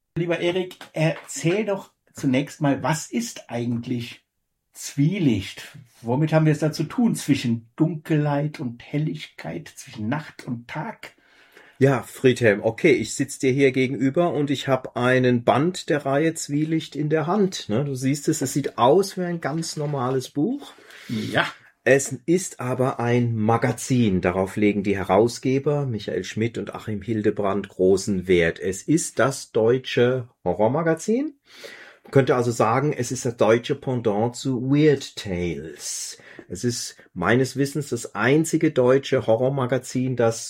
Lieber Erik, erzähl doch zunächst mal, was ist eigentlich Zwielicht? Womit haben wir es da zu tun zwischen Dunkelheit und Helligkeit, zwischen Nacht und Tag? Ja, Friedhelm, okay, ich sitze dir hier gegenüber und ich habe einen Band der Reihe Zwielicht in der Hand. Ne? Du siehst es sieht aus wie ein ganz normales Buch. Ja, Es ist aber ein Magazin. Darauf legen die Herausgeber Michael Schmidt und Achim Hildebrand großen Wert. Es ist das deutsche Horrormagazin. Man könnte also sagen, es ist das deutsche Pendant zu Weird Tales. Es ist meines Wissens das einzige deutsche Horrormagazin, dass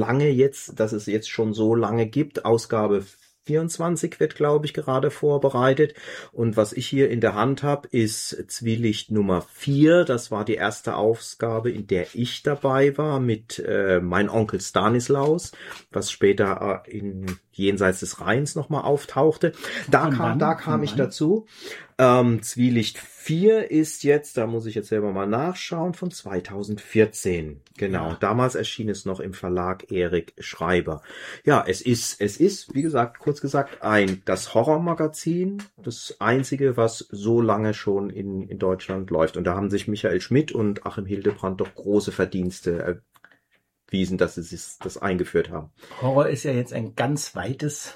es jetzt schon so lange gibt. Ausgabe 24 wird, glaube ich, gerade vorbereitet. Und was ich hier in der Hand habe, ist Zwielicht Nummer 4. Das war die erste Ausgabe, in der ich dabei war mit Mein Onkel Stanislaus, was später in Jenseits des Rheins nochmal auftauchte. Da kam ich dazu. Zwielicht 4 ist jetzt, da muss ich jetzt selber mal nachschauen, von 2014. Genau, Ja. damals erschien es noch im Verlag Erik Schreiber. Ja, es ist, wie gesagt, kurz gesagt, das Horrormagazin, das einzige, was so lange schon in Deutschland läuft. Und da haben sich Michael Schmidt und Achim Hildebrand doch große Verdienste erwiesen, dass sie das eingeführt haben. Horror ist ja jetzt ein ganz weites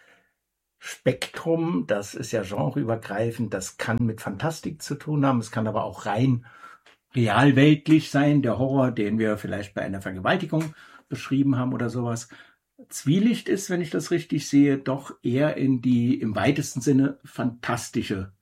Spektrum. Das ist ja genreübergreifend. Das kann mit Fantastik zu tun haben. Es kann aber auch rein realweltlich sein. Der Horror, den wir vielleicht bei einer Vergewaltigung beschrieben haben oder sowas. Zwielicht ist, wenn ich das richtig sehe, doch eher in die im weitesten Sinne fantastische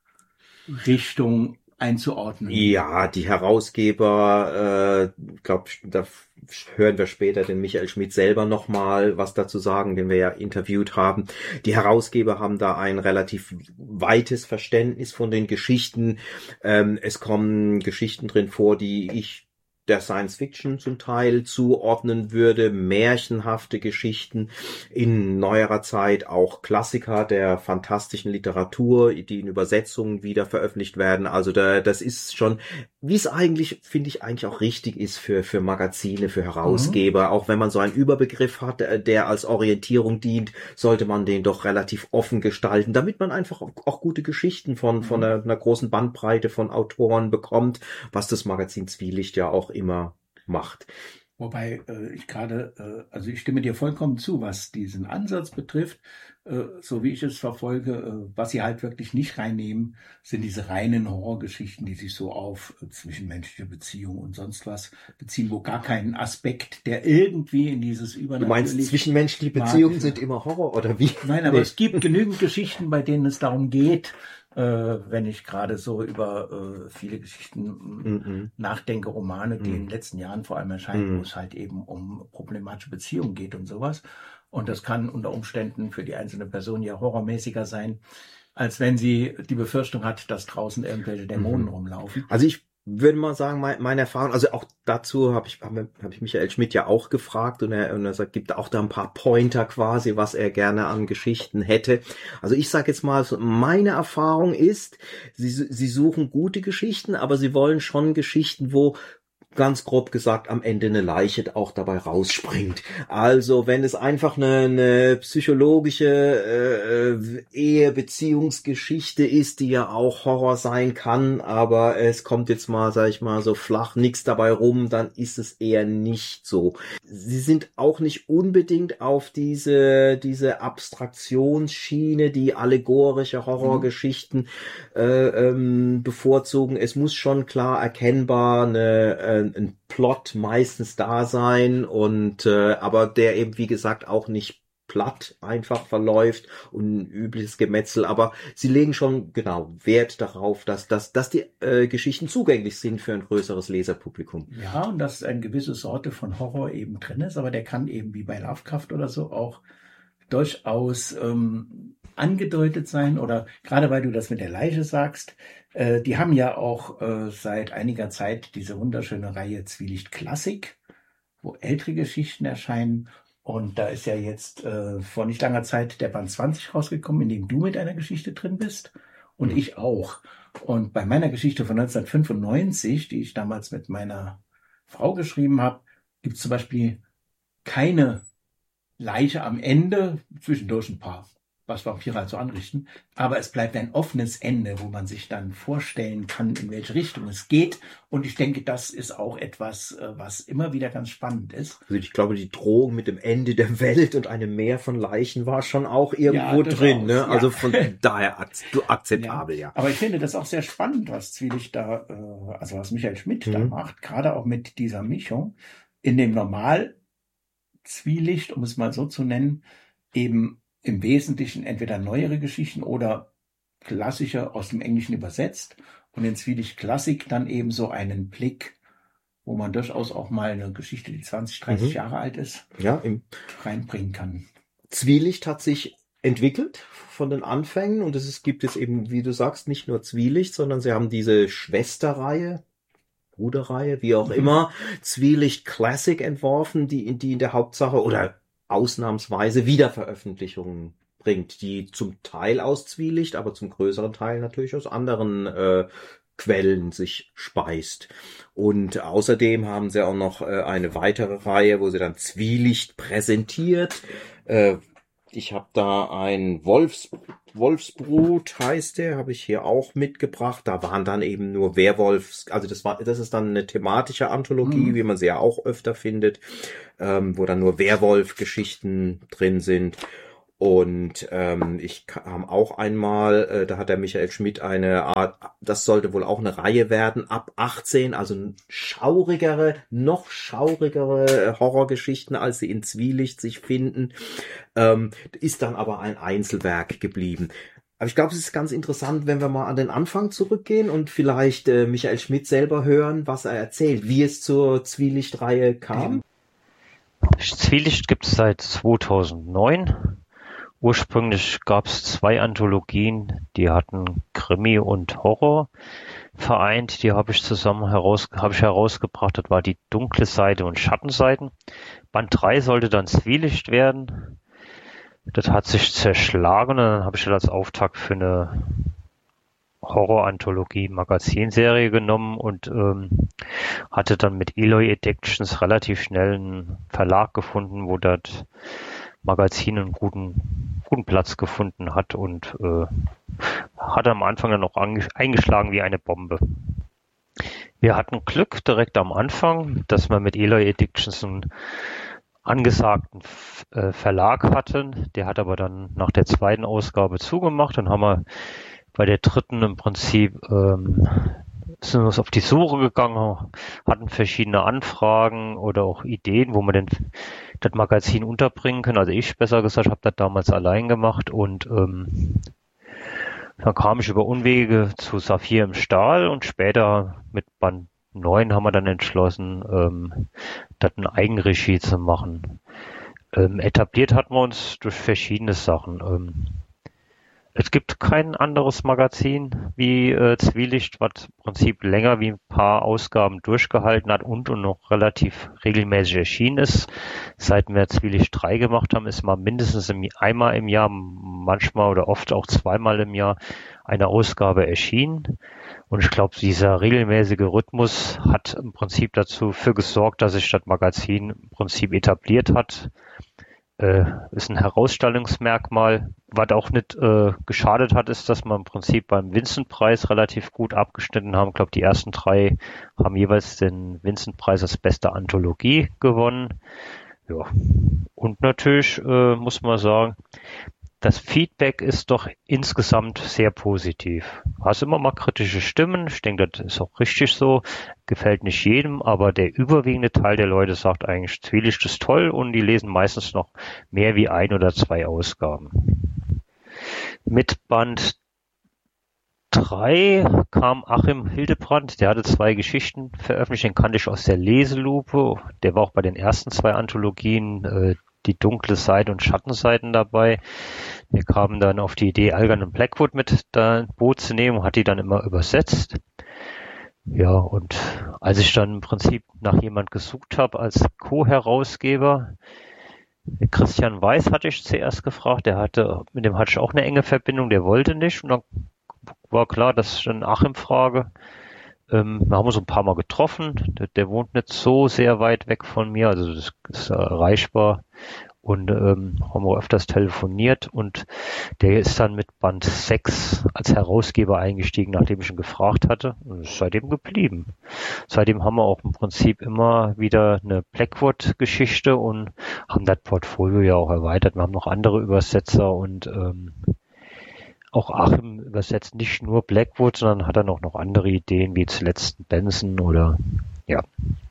Richtung einzuordnen. Ja, die Herausgeber, glaube, da hören wir später den Michael Schmidt selber nochmal was dazu sagen, den wir ja interviewt haben. Die Herausgeber haben da ein relativ weites Verständnis von den Geschichten. Es kommen Geschichten drin vor, die ich der Science Fiction zum Teil zuordnen würde, märchenhafte Geschichten, in neuerer Zeit auch Klassiker der fantastischen Literatur, die in Übersetzungen wieder veröffentlicht werden. Also das ist schon, wie es eigentlich, finde ich, eigentlich auch richtig ist für Magazine, für Herausgeber. Auch wenn man so einen Überbegriff hat, der als Orientierung dient, sollte man den doch relativ offen gestalten, damit man einfach auch gute Geschichten von einer großen Bandbreite von Autoren bekommt, was das Magazin Zwielicht ja auch immer macht. Wobei also ich stimme dir vollkommen zu, was diesen Ansatz betrifft. So wie ich es verfolge, was sie halt wirklich nicht reinnehmen, sind diese reinen Horrorgeschichten, die sich so auf zwischenmenschliche Beziehungen und sonst was beziehen, wo gar kein Aspekt, der irgendwie in dieses Du meinst, Übernatürliche... zwischenmenschliche Beziehungen sind immer Horror, oder wie? Nein, aber es gibt genügend Geschichten, bei denen es darum geht, wenn ich gerade so über viele Geschichten nachdenke, Romane, die in den letzten Jahren vor allem erscheinen, wo es halt eben um problematische Beziehungen geht und sowas. Und das kann unter Umständen für die einzelne Person ja horrormäßiger sein, als wenn sie die Befürchtung hat, dass draußen irgendwelche Dämonen rumlaufen. Also ich würde mal sagen, meine Erfahrung, also auch dazu hab ich Michael Schmidt ja auch gefragt und er sagt, gibt auch da ein paar Pointer quasi, was er gerne an Geschichten hätte. Also ich sage jetzt mal, meine Erfahrung ist, sie suchen gute Geschichten, aber sie wollen schon Geschichten, wo ganz grob gesagt am Ende eine Leiche auch dabei rausspringt. Also wenn es einfach eine psychologische Ehe-Beziehungsgeschichte ist, die ja auch Horror sein kann, aber es kommt jetzt mal, sag ich mal, so flach nichts dabei rum, dann ist es eher nicht so. Sie sind auch nicht unbedingt auf diese Abstraktionsschiene, die allegorische Horrorgeschichten bevorzugen. Es muss schon klar erkennbar ein Plot meistens da sein und aber der eben wie gesagt auch nicht platt einfach verläuft und ein übliches Gemetzel, aber sie legen schon genau Wert darauf, dass die Geschichten zugänglich sind für ein größeres Leserpublikum. Ja, und dass eine gewisse Sorte von Horror eben drin ist, aber der kann eben wie bei Lovecraft oder so auch durchaus angedeutet sein, oder gerade weil du das mit der Leiche sagst, die haben ja auch seit einiger Zeit diese wunderschöne Reihe Zwielicht Klassik, wo ältere Geschichten erscheinen, und da ist ja jetzt vor nicht langer Zeit der Band 20 rausgekommen, in dem du mit einer Geschichte drin bist und ich auch. Und bei meiner Geschichte von 1995, die ich damals mit meiner Frau geschrieben habe, gibt es zum Beispiel keine Leiche am Ende, zwischendurch ein paar was Vampire halt so anrichten. Aber es bleibt ein offenes Ende, wo man sich dann vorstellen kann, in welche Richtung es geht. Und ich denke, das ist auch etwas, was immer wieder ganz spannend ist. Also ich glaube, die Drohung mit dem Ende der Welt und einem Meer von Leichen war schon auch irgendwo drin. Ne? Also von daher akzeptabel, ja. Aber ich finde das auch sehr spannend, was Zwielicht da, also was Michael Schmidt da macht, gerade auch mit dieser Mischung. In dem Normal-Zwielicht, um es mal so zu nennen, eben im Wesentlichen entweder neuere Geschichten oder klassische aus dem Englischen übersetzt und in Zwielicht Klassik dann eben so einen Blick, wo man durchaus auch mal eine Geschichte, die 20, 30 Jahre alt ist, reinbringen kann. Zwielicht hat sich entwickelt von den Anfängen und gibt es eben, wie du sagst, nicht nur Zwielicht, sondern sie haben diese Schwesterreihe, Bruderreihe, wie auch immer, Zwielicht Classic entworfen, die in der Hauptsache oder ausnahmsweise Wiederveröffentlichungen bringt, die zum Teil aus Zwielicht, aber zum größeren Teil natürlich aus anderen Quellen sich speist. Und außerdem haben sie auch noch eine weitere Reihe, wo sie dann Zwielicht präsentiert. Ich habe da ein Wolfsbrut heißt der, habe ich hier auch mitgebracht. Da waren dann eben nur also das ist dann eine thematische Anthologie, wie man sie ja auch öfter findet, wo dann nur Werwolf-Geschichten drin sind. Und ich kam auch einmal, da hat der Michael Schmidt eine Art, das sollte wohl auch eine Reihe werden, ab 18, also noch schaurigere Horrorgeschichten, als sie in Zwielicht sich finden, ist dann aber ein Einzelwerk geblieben. Aber ich glaube, es ist ganz interessant, wenn wir mal an den Anfang zurückgehen und vielleicht Michael Schmidt selber hören, was er erzählt, wie es zur Zwielicht-Reihe kam. Zwielicht gibt es seit 2009. Ursprünglich gab es 2 Anthologien, die hatten Krimi und Horror vereint. Die habe ich herausgebracht. Das war die dunkle Seite und Schattenseiten. Band 3 sollte dann Zwielicht werden. Das hat sich zerschlagen und dann habe ich das als Auftakt für eine Horror-Anthologie-Magazinserie genommen und hatte dann mit Eloy Addictions relativ schnell einen Verlag gefunden, wo das Magazin einen guten Platz gefunden hat und hat am Anfang dann auch eingeschlagen wie eine Bombe. Wir hatten Glück direkt am Anfang, dass wir mit Eloy Addictions einen angesagten Verlag hatten. Der hat aber dann nach der 2. Ausgabe zugemacht. Dann haben wir bei der 3. im Prinzip sind wir auf die Suche gegangen, hatten verschiedene Anfragen oder auch Ideen, wo wir denn das Magazin unterbringen können. Also ich, besser gesagt, habe das damals allein gemacht und dann kam ich über Umwege zu Saphir im Stahl und später mit Band 9 haben wir dann entschlossen, das in Eigenregie zu machen. Etabliert hatten wir uns durch verschiedene Sachen. Es gibt kein anderes Magazin wie Zwielicht, was im Prinzip länger wie ein paar Ausgaben durchgehalten hat und noch relativ regelmäßig erschienen ist. Seit wir Zwielicht 3 gemacht haben, ist mal mindestens einmal im Jahr, manchmal oder oft auch zweimal im Jahr eine Ausgabe erschienen. Und ich glaube, dieser regelmäßige Rhythmus hat im Prinzip dafür gesorgt, dass sich das Magazin im Prinzip etabliert hat. Ist ein Herausstellungsmerkmal. Was auch nicht geschadet hat, ist, dass wir im Prinzip beim Vincent-Preis relativ gut abgeschnitten haben. Ich glaube, die ersten 3 haben jeweils den Vincent-Preis als beste Anthologie gewonnen. Ja. Und natürlich muss man sagen, das Feedback ist doch insgesamt sehr positiv. Hast immer mal kritische Stimmen. Ich denke, das ist auch richtig so. Gefällt nicht jedem, aber der überwiegende Teil der Leute sagt eigentlich, Zwielicht ist toll und die lesen meistens noch mehr wie 1 oder 2 Ausgaben. Mit Band 3 kam Achim Hildebrand, der hatte 2 Geschichten veröffentlicht, den kannte ich aus der Leselupe. Der war auch bei den ersten 2 Anthologien, die dunkle Seite und Schattenseiten dabei. Wir kamen dann auf die Idee, Algan und Blackwood mit da ins Boot zu nehmen und hat die dann immer übersetzt. Ja, und als ich dann im Prinzip nach jemand gesucht habe als Co-Herausgeber, Christian Weiß hatte ich zuerst gefragt, mit dem hatte ich auch eine enge Verbindung, der wollte nicht und dann war klar, dass ich dann Achim frage. Wir haben uns ein paar Mal getroffen, der wohnt nicht so sehr weit weg von mir, also das ist erreichbar. und haben wir öfters telefoniert und der ist dann mit Band 6 als Herausgeber eingestiegen, nachdem ich ihn gefragt hatte und ist seitdem geblieben. Seitdem haben wir auch im Prinzip immer wieder eine Blackwood-Geschichte und haben das Portfolio ja auch erweitert. Wir haben noch andere Übersetzer und auch Achim übersetzt nicht nur Blackwood, sondern hat dann auch noch andere Ideen, wie zuletzt Benson oder ja.